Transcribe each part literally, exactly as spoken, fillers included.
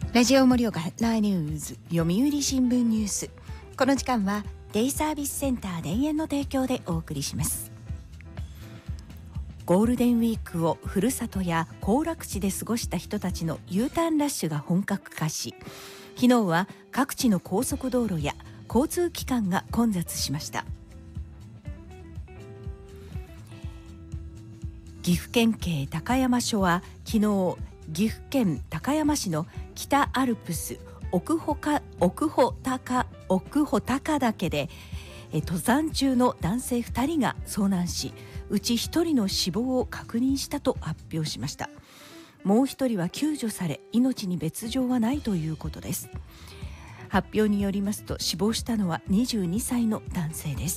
ラジオ盛岡ヘッドラインニュース、読売新聞ニュース。この時間はデイサービスセンター田園の提供でお送りします。ゴールデンウィークをふるさとや行楽地で過ごした人たちの U ターンラッシュが本格化し、昨日は各地の高速道路や交通機関が混雑しました。岐阜県警高山署は昨日、岐阜県高山市の北アルプス奥穂か奥穂高奥穂高岳で登山中の男性ふたりが遭難し、うちひとりの死亡を確認したと発表しました。もうひとりは救助され、命に別状はないということです。発表によりますと、死亡したのはにじゅうにさいの男性です。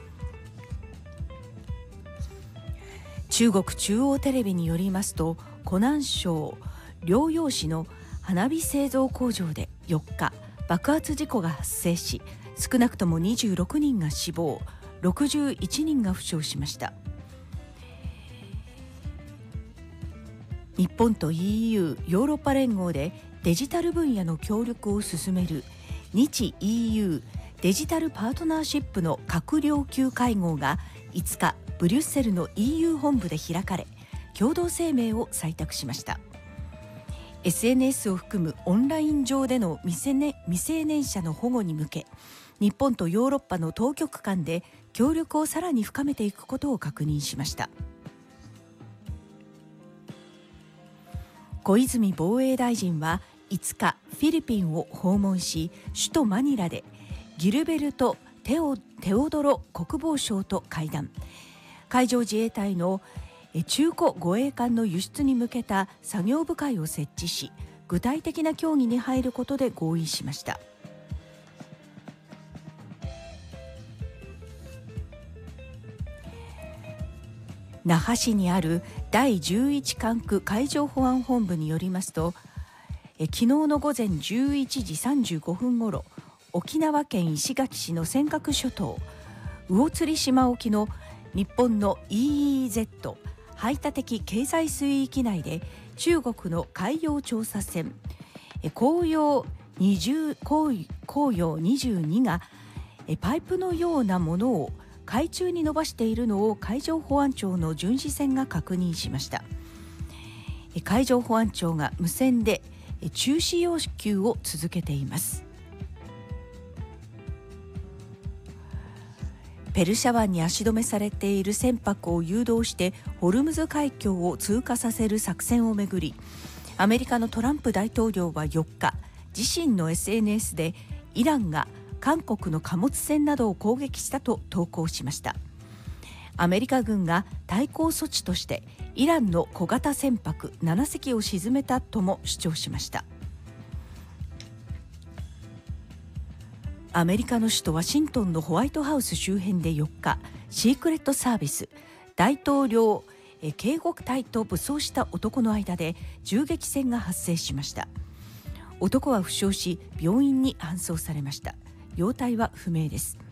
中国中央テレビによりますと、湖南省遼陽市の花火製造工場でよっか、爆発事故が発生し、少なくともにじゅうろくにんが死亡、ろくじゅういちにんが負傷しました。日本と イーユー ヨーロッパ連合でデジタル分野の協力を進める日 イーユー デジタルパートナーシップの閣僚級会合がいつかブリュッセルの イーユー 本部で開かれ、共同声明を採択しました。 エスエヌエス を含むオンライン上での未成年、未成年者の保護に向け、日本とヨーロッパの当局間で協力をさらに深めていくことを確認しました。小泉防衛大臣はいつかフィリピンを訪問し、首都マニラでギルベルト・テオ、テオドロ国防相と会談。海上自衛隊の中古護衛艦の輸出に向けた作業部会を設置し、具体的な協議に入ることで合意しました。那覇市にあるだいじゅういち管区海上保安本部によりますと、え昨日の午前じゅういちじさんじゅうごふんごろ、沖縄県石垣市の尖閣諸島魚釣島沖の日本の イーイーゼット 排他的経済水域内で、中国の海洋調査船航洋にじゅう航洋にじゅうにがパイプのようなものを海中に伸ばしているのを海上保安庁の巡視船が確認しました。海上保安庁が無線で中止要求を続けています。ペルシャ湾に足止めされている船舶を誘導してホルムズ海峡を通過させる作戦をめぐり、アメリカのトランプ大統領はよっか、自身の エスエヌエス でイランが韓国の貨物船などを攻撃したと投稿しました。アメリカ軍が対抗措置としてイランの小型船舶ななせきを沈めたとも主張しました。アメリカの首都ワシントンのホワイトハウス周辺でよっか、シークレットサービス大統領警護隊と武装した男の間で銃撃戦が発生しました。男は負傷し病院に搬送されました。容体は不明です。